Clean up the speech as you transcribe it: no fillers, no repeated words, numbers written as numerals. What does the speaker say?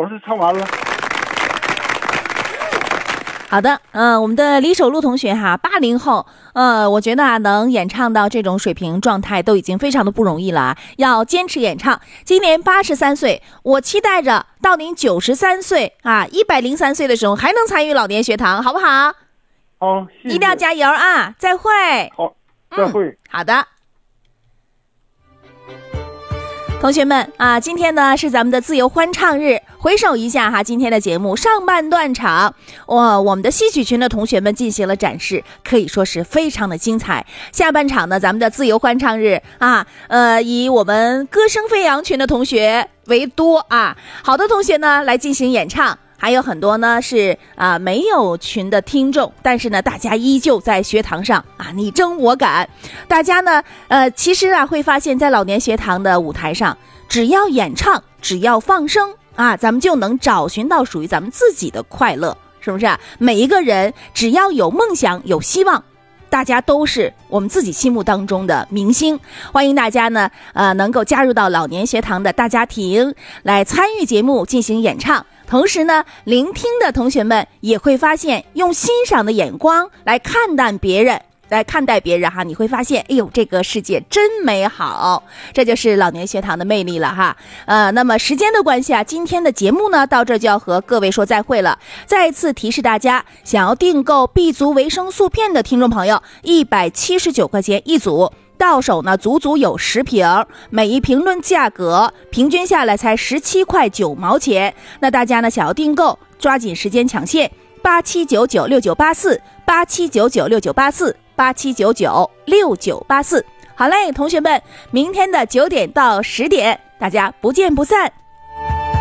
我是唱完了。 好的，我们的李守路同学哈，80后，我觉得能演唱到这种水平状态都已经非常的不容易了，要坚持演唱。今年83岁，我期待着到您93岁啊，103岁的时候还能参与老年学堂，好不好？ 好，谢谢。 一定要加油啊！再会。 好，再会。 好的。同学们啊，今天呢是咱们的自由欢唱日。回首一下哈，今天的节目上半段场，我们的戏曲群的同学们进行了展示，可以说是非常的精彩。下半场呢，咱们的自由欢唱日啊，以我们歌声飞扬群的同学为多啊，好多同学呢来进行演唱。还有很多呢是没有群的听众，但是呢大家依旧在学堂上啊你争我赶。大家呢其实会发现在老年学堂的舞台上，只要演唱，只要放声啊，咱们就能找寻到属于咱们自己的快乐，是不是每一个人只要有梦想有希望，大家都是我们自己心目当中的明星。欢迎大家呢能够加入到老年学堂的大家庭，来参与节目进行演唱。同时呢，聆听的同学们也会发现，用欣赏的眼光来看待别人哈，你会发现，哎呦，这个世界真美好，这就是老年学堂的魅力了哈。那么时间的关系啊，今天的节目呢到这就要和各位说再会了。再次提示大家，想要订购 B 族维生素片的听众朋友，179块钱一组。到手呢足足有10瓶，每一瓶论价格平均下来才17块9毛钱。那大家呢想要订购，抓紧时间抢线，87996984 87996984 87996984。好嘞，同学们，明天的9点到10点，大家不见不散。